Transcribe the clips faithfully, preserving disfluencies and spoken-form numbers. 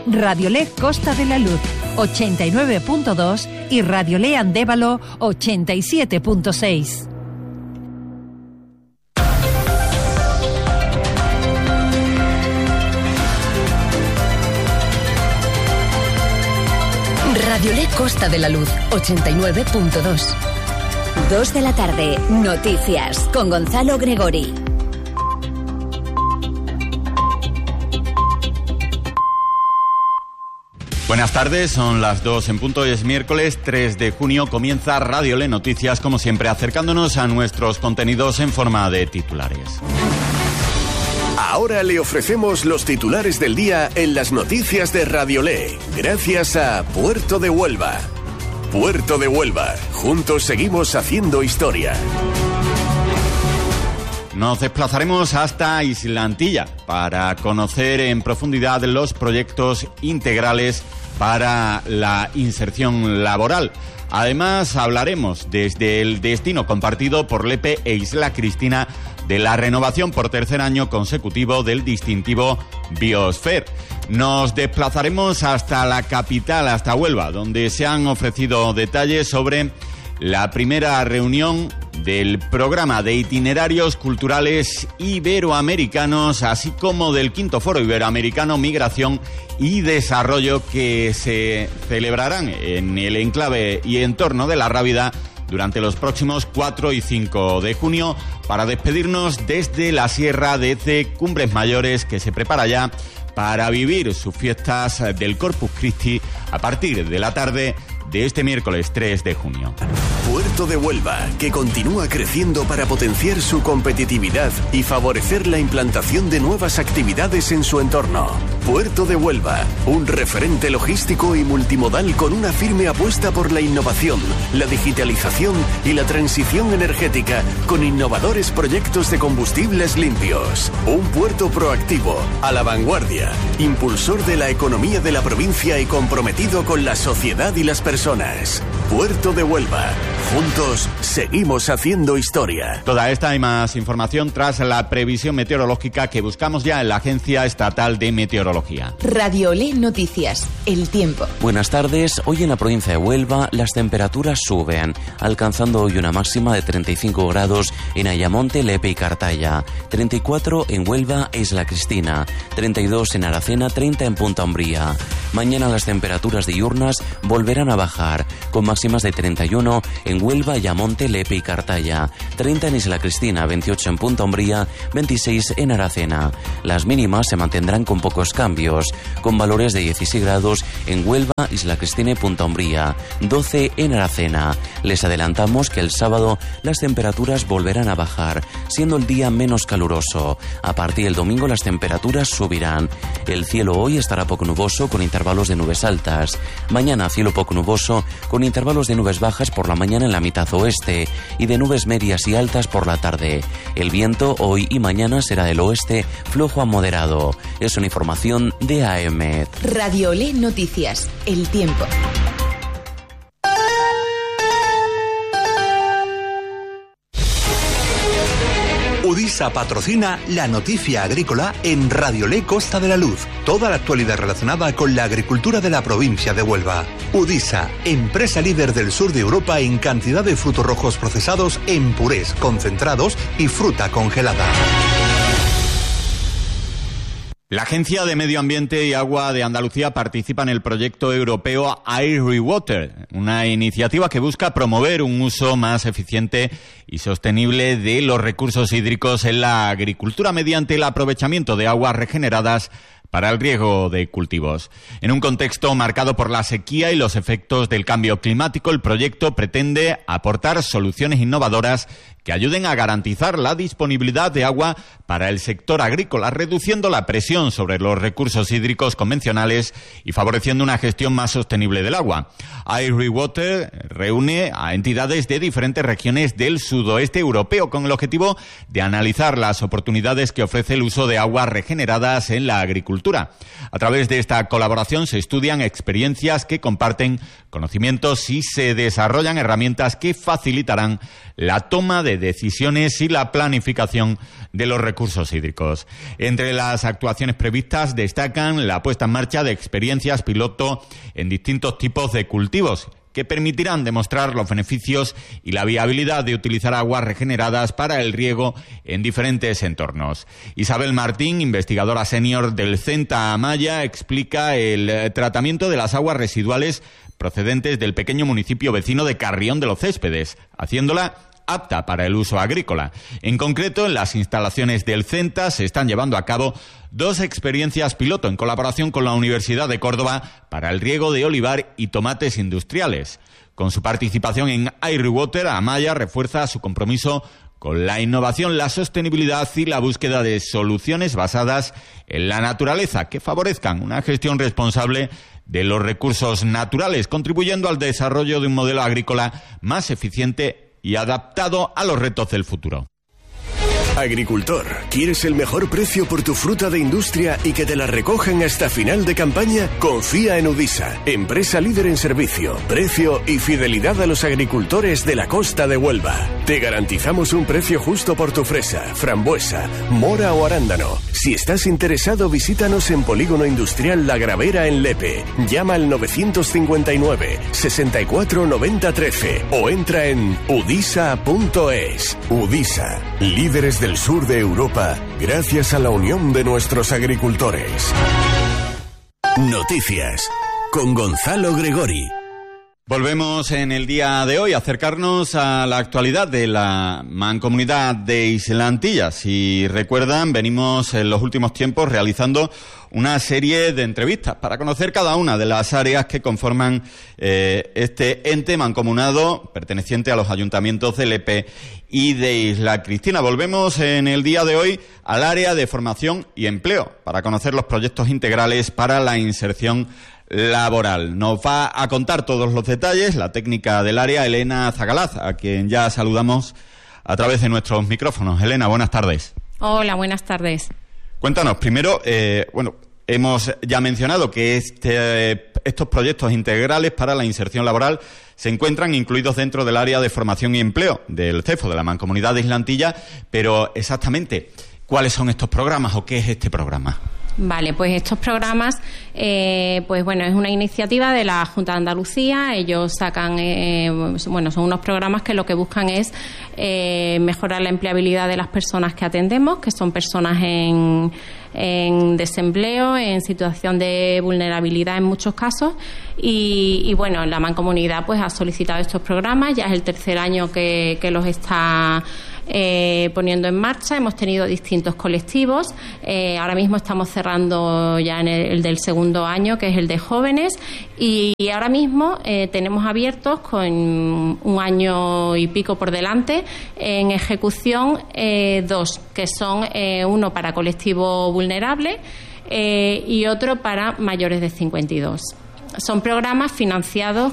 Radiolé Costa de la Luz ochenta y nueve punto dos y Radiolé Andévalo ochenta y siete punto seis. Radiolé Costa de la Luz ochenta y nueve punto dos. Dos de la tarde, noticias con Gonzalo Gregori. Buenas tardes, son las dos en punto y es miércoles tres de junio. Comienza Radiolé Noticias, como siempre, acercándonos a nuestros contenidos en forma de titulares. Ahora le ofrecemos los titulares del día en las noticias de Radiolé, gracias a Puerto de Huelva. Puerto de Huelva, juntos seguimos haciendo historia. Nos desplazaremos hasta Islantilla para conocer en profundidad los proyectos integrales para la inserción laboral. Además, hablaremos desde el destino compartido por Lepe e Isla Cristina de la renovación por tercer año consecutivo del distintivo Biosphere. Nos desplazaremos hasta la capital, hasta Huelva, donde se han ofrecido detalles sobre la primera reunión del programa de itinerarios culturales iberoamericanos, así como del quinto foro iberoamericano Migración y Desarrollo, que se celebrarán en el enclave y entorno de La Rábida durante los próximos cuatro y cinco de junio, para despedirnos desde la sierra, desde Cumbres Mayores, que se prepara ya para vivir sus fiestas del Corpus Christi a partir de la tarde de este miércoles tres de junio. Puerto de Huelva, que continúa creciendo para potenciar su competitividad y favorecer la implantación de nuevas actividades en su entorno. Puerto de Huelva, un referente logístico y multimodal con una firme apuesta por la innovación, la digitalización y la transición energética, con innovadores proyectos de combustibles limpios. Un puerto proactivo, a la vanguardia, impulsor de la economía de la provincia y comprometido con la sociedad y las personas. Puerto de Huelva. Juntos seguimos haciendo historia. Toda esta y más información tras la previsión meteorológica que buscamos ya en la Agencia Estatal de Meteorología. Radiolé Noticias, el tiempo. Buenas tardes. Hoy en la provincia de Huelva las temperaturas suben, alcanzando hoy una máxima de treinta y cinco grados en Ayamonte, Lepe y Cartaya, treinta y cuatro en Huelva e Isla Cristina, treinta y dos en Aracena, treinta en Punta Umbría. Mañana las temperaturas diurnas volverán a bajar, con máximas de treinta y uno en Huelva, Ayamonte, Lepe y Cartaya, treinta en Isla Cristina, veintiocho en Punta Umbría, veintiséis en Aracena. Las mínimas se mantendrán con pocos cambios, con valores de dieciséis grados en Huelva, Isla Cristina y Punta Umbría, doce en Aracena. Les adelantamos que el sábado las temperaturas volverán a bajar, siendo el día menos caluroso. A partir del domingo las temperaturas subirán. El cielo hoy estará poco nuboso con intervalos de nubes altas. Mañana cielo poco nuboso con intervalos de nubes bajas por la mañana en la mitad oeste y de nubes medias y altas por la tarde. El viento hoy y mañana será del oeste flojo a moderado. Es una información de A M. Radiolé Noticias, el tiempo. Udisa patrocina la noticia agrícola en Radiolé Costa de la Luz. Toda la actualidad relacionada con la agricultura de la provincia de Huelva. Udisa, empresa líder del sur de Europa en cantidad de frutos rojos procesados en purés, concentrados y fruta congelada. La Agencia de Medio Ambiente y Agua de Andalucía participa en el proyecto europeo AirWater, una iniciativa que busca promover un uso más eficiente y sostenible de los recursos hídricos en la agricultura mediante el aprovechamiento de aguas regeneradas para el riego de cultivos. En un contexto marcado por la sequía y los efectos del cambio climático, el proyecto pretende aportar soluciones innovadoras que ayuden a garantizar la disponibilidad de agua para el sector agrícola, reduciendo la presión sobre los recursos hídricos convencionales y favoreciendo una gestión más sostenible del agua. AirWater reúne a entidades de diferentes regiones del sudoeste europeo con el objetivo de analizar las oportunidades que ofrece el uso de aguas regeneradas en la agricultura. A través de esta colaboración se estudian experiencias que comparten conocimientos y se desarrollan herramientas que facilitarán la toma de decisiones y la planificación de los recursos hídricos. Entre las actuaciones previstas destacan la puesta en marcha de experiencias piloto en distintos tipos de cultivos que permitirán demostrar los beneficios y la viabilidad de utilizar aguas regeneradas para el riego en diferentes entornos. Isabel Martín, investigadora senior del CENTA Amaya, explica el tratamiento de las aguas residuales procedentes del pequeño municipio vecino de Carrión de los Céspedes, haciéndola apta para el uso agrícola. En concreto, en las instalaciones del CENTA se están llevando a cabo dos experiencias piloto en colaboración con la Universidad de Córdoba para el riego de olivar y tomates industriales. Con su participación en AirWater, Amaya refuerza su compromiso con la innovación, la sostenibilidad y la búsqueda de soluciones basadas en la naturaleza que favorezcan una gestión responsable de los recursos naturales, contribuyendo al desarrollo de un modelo agrícola más eficiente y adaptado a los retos del futuro. Agricultor, ¿quieres el mejor precio por tu fruta de industria y que te la recojan hasta final de campaña? Confía en Udisa, empresa líder en servicio, precio y fidelidad a los agricultores de la costa de Huelva. Te garantizamos un precio justo por tu fresa, frambuesa, mora o arándano. Si estás interesado, visítanos en Polígono Industrial La Gravera en Lepe. Llama al nueve cinco nueve, seis cuatro nueve cero uno tres o entra en udisa punto es. Udisa, líderes del sur de Europa, gracias a la unión de nuestros agricultores. Noticias con Gonzalo Gregori. Volvemos en el día de hoy a acercarnos a la actualidad de la Mancomunidad de Isla Antilla. Si recuerdan, venimos en los últimos tiempos realizando una serie de entrevistas para conocer cada una de las áreas que conforman eh, este ente mancomunado perteneciente a los ayuntamientos de Lepe y de Isla Cristina. Volvemos en el día de hoy al área de formación y empleo para conocer los proyectos integrales para la inserción laboral. Nos va a contar todos los detalles la técnica del área, Elena Zagalaz, a quien ya saludamos a través de nuestros micrófonos. Elena, buenas tardes. Hola, buenas tardes. Cuéntanos, primero, eh, bueno, hemos ya mencionado que este, estos proyectos integrales para la inserción laboral se encuentran incluidos dentro del área de formación y empleo del CEFO, de la Mancomunidad de Isla Antilla, pero exactamente, ¿cuáles son estos programas o qué es este programa? Vale, pues estos programas, eh, pues bueno, es una iniciativa de la Junta de Andalucía. Ellos sacan, eh, bueno, son unos programas que lo que buscan es eh, mejorar la empleabilidad de las personas que atendemos, que son personas en, en desempleo, en situación de vulnerabilidad en muchos casos. Y, y bueno, la Mancomunidad pues ha solicitado estos programas, ya es el tercer año que, que los está Eh, poniendo en marcha. Hemos tenido distintos colectivos. Eh, ahora mismo estamos cerrando ya en el, el del segundo año, que es el de jóvenes, y, y ahora mismo eh, tenemos abiertos con un año y pico por delante en ejecución eh, dos, que son eh, uno para colectivo vulnerable eh, y otro para mayores de cincuenta y dos. Son programas financiados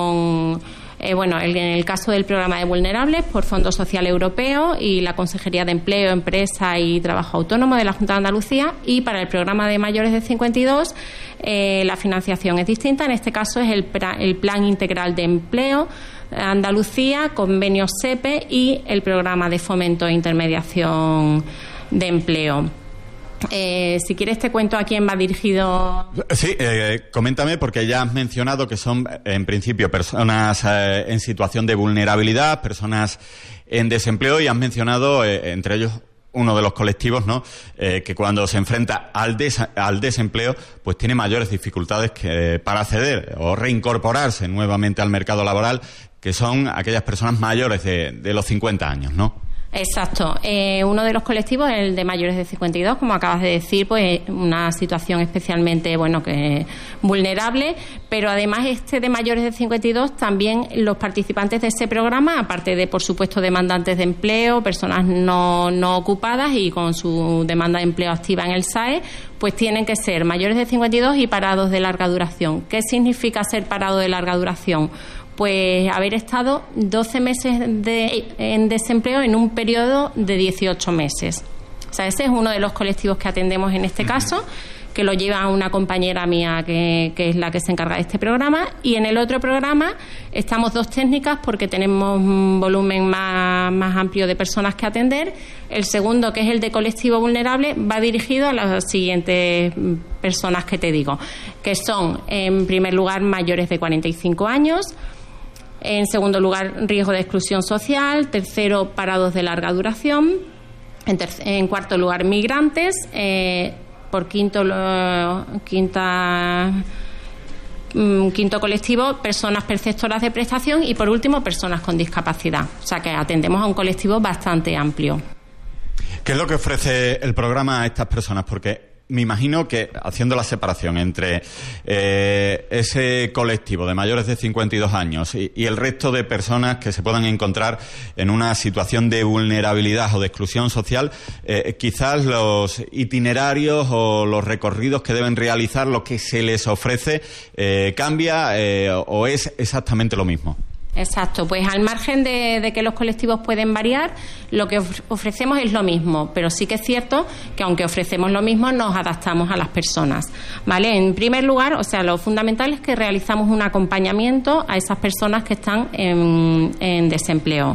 con Eh, bueno, en el caso del programa de vulnerables por Fondo Social Europeo y la Consejería de Empleo, Empresa y Trabajo Autónomo de la Junta de Andalucía, y para el programa de mayores de cincuenta y dos eh, la financiación es distinta. En este caso es el, pra, el Plan Integral de Empleo Andalucía, convenio S E P E y el programa de fomento e intermediación de empleo. Eh, si quieres te cuento a quién va dirigido. Sí, eh, coméntame, porque ya has mencionado que son en principio personas eh, en situación de vulnerabilidad, personas en desempleo, y has mencionado eh, entre ellos uno de los colectivos, ¿no? Eh, que cuando se enfrenta al, des al desempleo, pues tiene mayores dificultades que, para acceder o reincorporarse nuevamente al mercado laboral, que son aquellas personas mayores de, de los cincuenta años, ¿no? Exacto. Eh, uno de los colectivos es el de mayores de cincuenta y dos, como acabas de decir, pues una situación especialmente, bueno, que vulnerable, pero además este de mayores de cincuenta y dos, también los participantes de ese programa, aparte de, por supuesto, demandantes de empleo, personas no, no ocupadas y con su demanda de empleo activa en el S A E, pues tienen que ser mayores de cincuenta y dos y parados de larga duración. ¿Qué significa ser parado de larga duración? Pues haber estado doce meses de, en desempleo en un periodo de dieciocho meses. O sea, ese es uno de los colectivos que atendemos en este caso, que lo lleva una compañera mía que, que es la que se encarga de este programa. Y en el otro programa estamos dos técnicas porque tenemos un volumen más, más amplio de personas que atender. El segundo, que es el de colectivo vulnerable, va dirigido a las siguientes personas que te digo, que son, en primer lugar, mayores de cuarenta y cinco años, en segundo lugar, riesgo de exclusión social, tercero, parados de larga duración, en, ter- en cuarto lugar, migrantes, eh, por quinto, lo, quinta, mm, quinto colectivo, personas perceptoras de prestación y, por último, personas con discapacidad. O sea que atendemos a un colectivo bastante amplio. ¿Qué es lo que ofrece el programa a estas personas? Porque me imagino que, haciendo la separación entre eh, ese colectivo de mayores de cincuenta y dos años y, y el resto de personas que se puedan encontrar en una situación de vulnerabilidad o de exclusión social, eh, quizás los itinerarios o los recorridos que deben realizar, lo que se les ofrece, eh, cambia eh, o es exactamente lo mismo. Exacto, pues al margen de, de que los colectivos pueden variar, lo que ofrecemos es lo mismo, pero sí que es cierto que aunque ofrecemos lo mismo, nos adaptamos a las personas, ¿vale? En primer lugar, o sea, lo fundamental es que realizamos un acompañamiento a esas personas que están en, en desempleo.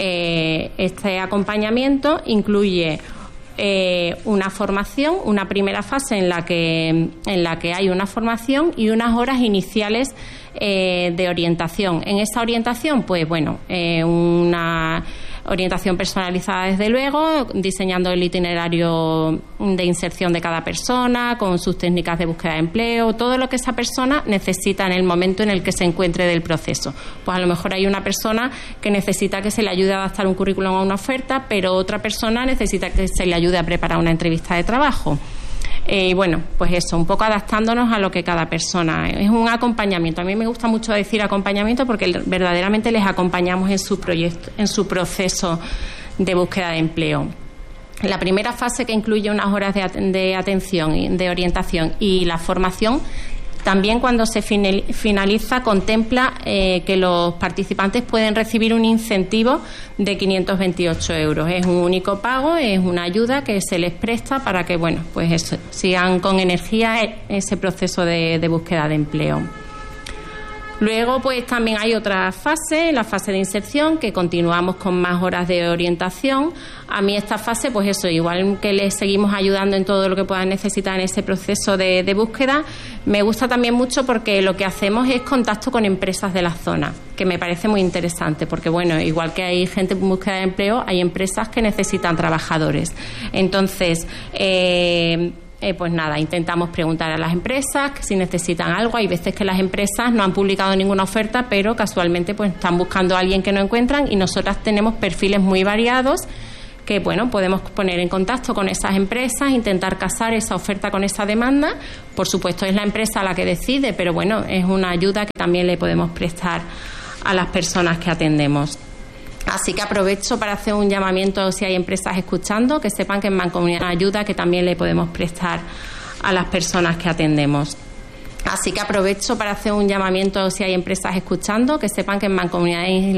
Eh, este acompañamiento incluye Eh, una formación, una primera fase en la que en la que hay una formación y unas horas iniciales eh, de orientación. En esa orientación, pues bueno, eh, una orientación personalizada desde luego, diseñando el itinerario de inserción de cada persona, con sus técnicas de búsqueda de empleo, todo lo que esa persona necesita en el momento en el que se encuentre del proceso. Pues a lo mejor hay una persona que necesita que se le ayude a adaptar un currículum a una oferta, pero otra persona necesita que se le ayude a preparar una entrevista de trabajo. Y eh, bueno, pues eso, un poco adaptándonos a lo que cada persona... Es un acompañamiento. A mí me gusta mucho decir acompañamiento porque verdaderamente les acompañamos en su proyecto, en su proceso de búsqueda de empleo. La primera fase, que incluye unas horas de, at- de atención, de orientación y la formación, también cuando se finaliza contempla eh, que los participantes pueden recibir un incentivo de quinientos veintiocho euros. Es un único pago, es una ayuda que se les presta para que, bueno, pues eso, sigan con energía ese proceso de, de búsqueda de empleo. Luego, pues también hay otra fase, la fase de inserción, que continuamos con más horas de orientación. A mí esta fase, pues eso, igual que les seguimos ayudando en todo lo que puedan necesitar en ese proceso de, de búsqueda, me gusta también mucho porque lo que hacemos es contacto con empresas de la zona, que me parece muy interesante, porque bueno, igual que hay gente en búsqueda de empleo, hay empresas que necesitan trabajadores. Entonces, eh, Eh, pues nada, intentamos preguntar a las empresas si necesitan algo. Hay veces que las empresas no han publicado ninguna oferta, pero casualmente pues están buscando a alguien que no encuentran, y nosotras tenemos perfiles muy variados que bueno, podemos poner en contacto con esas empresas, intentar casar esa oferta con esa demanda. Por supuesto es la empresa la que decide, pero bueno, es una ayuda que también le podemos prestar a las personas que atendemos. Así que aprovecho para hacer un llamamiento, si hay empresas escuchando, que sepan que en Mancomunidad hay ayuda que también le podemos prestar a las personas que atendemos. Así que aprovecho para hacer un llamamiento, si hay empresas escuchando, que sepan que en Mancomunidad